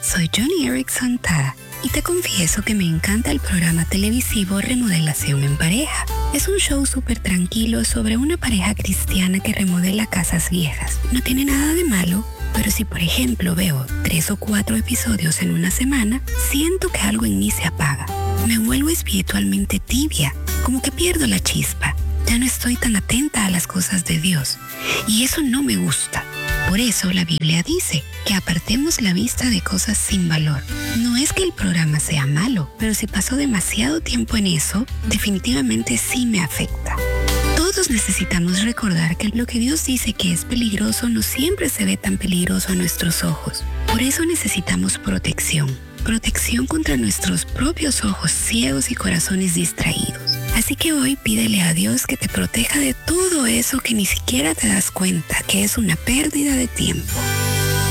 soy Johnny Erickson Tada y te confieso que me encanta el programa televisivo Remodelación en Pareja. Es un show súper tranquilo sobre una pareja cristiana que remodela casas viejas. No tiene nada de malo, pero si por ejemplo veo 3 o 4 episodios en una semana, siento que algo en mí se apaga. Me vuelvo espiritualmente tibia, como que pierdo la chispa. Ya no estoy tan atenta a las cosas de Dios y eso no me gusta. Por eso la Biblia dice que apartemos la vista de cosas sin valor. No es que el programa sea malo, pero si paso demasiado tiempo en eso, definitivamente sí me afecta. Todos necesitamos recordar que lo que Dios dice que es peligroso no siempre se ve tan peligroso a nuestros ojos. Por eso necesitamos protección. Protección contra nuestros propios ojos ciegos y corazones distraídos. Así que hoy pídele a Dios que te proteja de todo eso que ni siquiera te das cuenta que es una pérdida de tiempo.